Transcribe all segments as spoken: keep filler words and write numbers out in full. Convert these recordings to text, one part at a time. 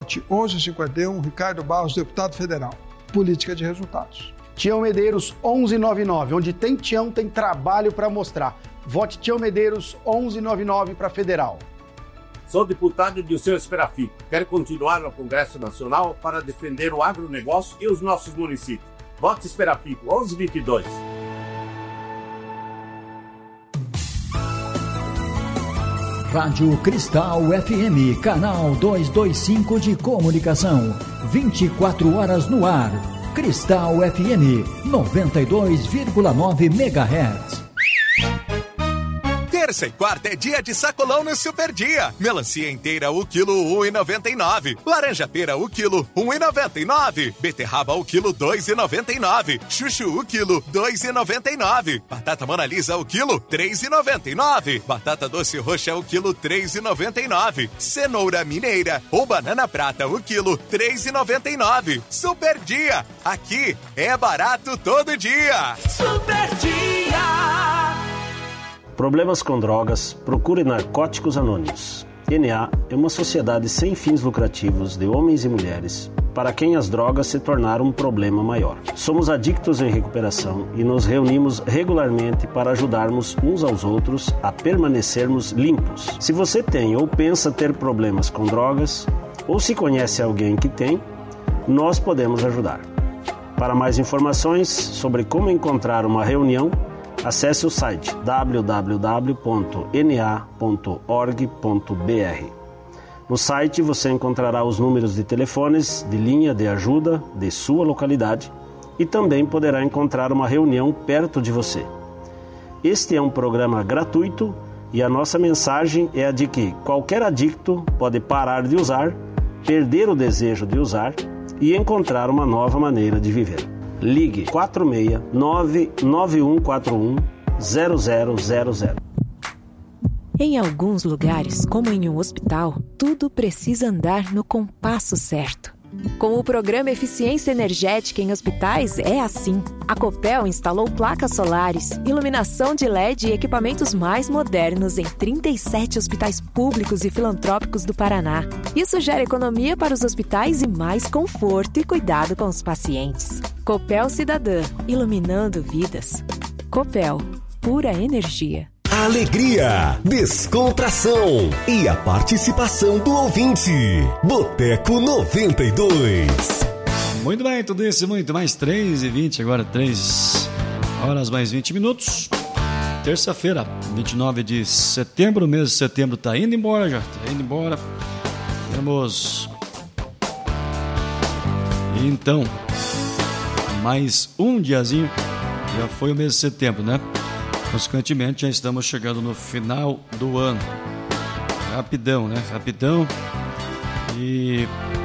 Vote onze cinquenta e um, Ricardo Barros, deputado federal. Política de resultados. Tião Medeiros onze noventa e nove. Onde tem Tião, tem trabalho para mostrar. Vote Tião Medeiros onze noventa e nove para federal. Sou deputado de Seu Esperafico. Quero continuar no Congresso Nacional para defender o agronegócio e os nossos municípios. Vote Esperafico onze vinte e dois. Rádio Cristal F M, canal duzentos e vinte e cinco de comunicação. vinte e quatro horas no ar. Cristal F M, noventa e dois vírgula nove megahertz. Terça e quarta é dia de sacolão no Super Dia. Melancia inteira o quilo um real e noventa e nove centavos. Laranja pera o quilo um real e noventa e nove centavos. Beterraba o quilo dois reais e noventa e nove centavos. Chuchu o quilo dois reais e noventa e nove centavos. Batata Mona Lisa o quilo três reais e noventa e nove centavos. Batata doce roxa o quilo três reais e noventa e nove centavos. Cenoura mineira ou banana prata o quilo três reais e noventa e nove centavos. Super Dia. Aqui é barato todo dia. Super Dia. Problemas com drogas, procure Narcóticos Anônimos. N A é uma sociedade sem fins lucrativos de homens e mulheres para quem as drogas se tornaram um problema maior. Somos adictos em recuperação e nos reunimos regularmente para ajudarmos uns aos outros a permanecermos limpos. Se você tem ou pensa ter problemas com drogas, ou se conhece alguém que tem, nós podemos ajudar. Para mais informações sobre como encontrar uma reunião, acesse o site w w w ponto n a ponto org ponto b r. No site você encontrará os números de telefones de linha de ajuda de sua localidade e também poderá encontrar uma reunião perto de você. Este é um programa gratuito e a nossa mensagem é a de que qualquer adicto pode parar de usar, perder o desejo de usar e encontrar uma nova maneira de viver. Ligue quatro seis nove nove um quatro um zero zero zero zero. Em alguns lugares, como em um hospital, tudo precisa andar no compasso certo. Com o programa Eficiência Energética em Hospitais, é assim. A Copel instalou placas solares, iluminação de L E D e equipamentos mais modernos em trinta e sete hospitais públicos e filantrópicos do Paraná. Isso gera economia para os hospitais e mais conforto e cuidado com os pacientes. Copel Cidadã, iluminando vidas. Copel, pura energia. Alegria, descontração e a participação do ouvinte. Boteco noventa e dois. Muito bem, tudo isso e muito mais. Três e vinte, agora três horas mais vinte minutos. Terça-feira, vinte e nove de setembro. O mês de setembro está indo embora, já está indo embora. Temos... Então, mais um diazinho. Já foi o mês de setembro, né? Consequentemente, já estamos chegando no final do ano. Rapidão, né? Rapidão. E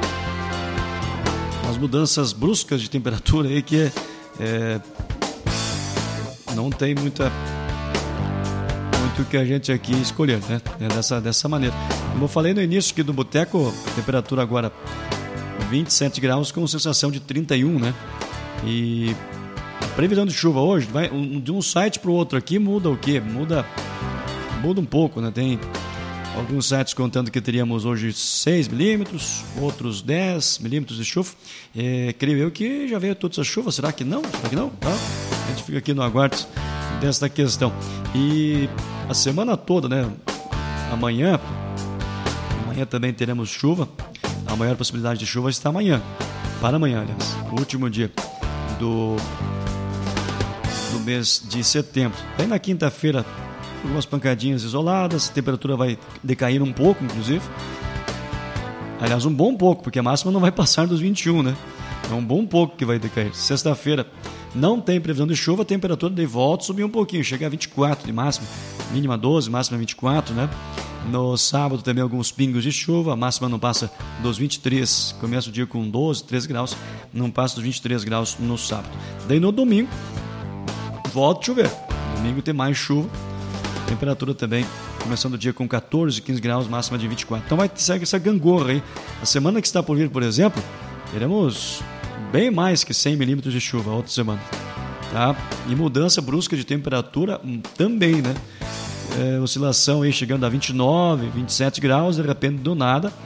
umas mudanças bruscas de temperatura aí que é, não tem muita muito o que a gente aqui escolher, né? É dessa, dessa maneira. Como eu falei no início aqui do Boteco, a temperatura agora vinte e sete graus com sensação de trinta e um, né? E previsão de chuva hoje, vai, um, de um site para o outro aqui muda o quê? Muda, muda um pouco, né? Tem alguns sites contando que teríamos hoje seis milímetros, outros dez milímetros de chuva. É, creio eu que já veio toda essa chuva, será que não? Será que não? Tá? A gente fica aqui no aguardo dessa questão. E a semana toda, né? Amanhã, amanhã também teremos chuva. A maior possibilidade de chuva está amanhã. Para amanhã, aliás, o último dia do... do mês de setembro. Aí na quinta-feira, algumas pancadinhas isoladas, a temperatura vai decair um pouco, inclusive. Aliás, um bom pouco, porque a máxima não vai passar dos vinte e um, né? É um bom pouco que vai decair. Sexta-feira não tem previsão de chuva, a temperatura de volta subir um pouquinho, chega a vinte e quatro de máxima, mínima doze, máxima vinte e quatro, né? No sábado também alguns pingos de chuva, a máxima não passa dos vinte e três, começa o dia com doze, treze graus, não passa dos vinte e três graus no sábado. Daí no domingo, volta a chover. Domingo tem mais chuva. Temperatura também começando o dia com catorze, quinze graus, máxima de vinte e quatro. Então vai ter essa gangorra aí. A semana que está por vir, por exemplo, teremos bem mais que cem milímetros de chuva a outra semana. Tá? E mudança brusca de temperatura também, né? É, oscilação aí chegando a vinte e nove, vinte e sete graus, de repente do nada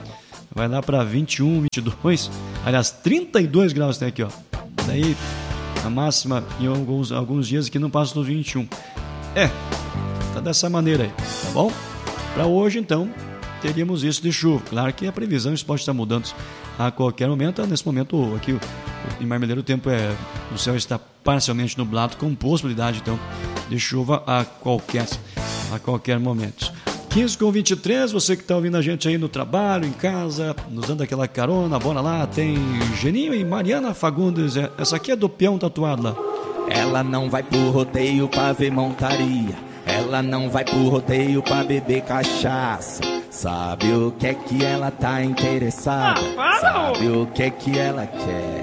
vai lá para vinte e um, vinte e dois, aliás, trinta e dois graus tem aqui, ó. Daí a máxima em alguns, alguns dias aqui não passa dos vinte e um. É, tá dessa maneira aí, tá bom? Para hoje, então, teríamos isso de chuva. Claro que a previsão pode estar mudando a qualquer momento. Nesse momento, aqui em Marmeleiro, o tempo é, o céu está parcialmente nublado, com possibilidade, então, de chuva a qualquer, a qualquer momento. quinze com vinte e três, você que está ouvindo a gente aí no trabalho, em casa, nos dando aquela carona, bora lá, tem Geninho e Mariana Fagundes, essa aqui é do peão tatuado lá. Ela não vai pro rodeio pra ver montaria, ela não vai pro rodeio pra beber cachaça. Sabe o que é que ela tá interessada, sabe o que é que ela quer.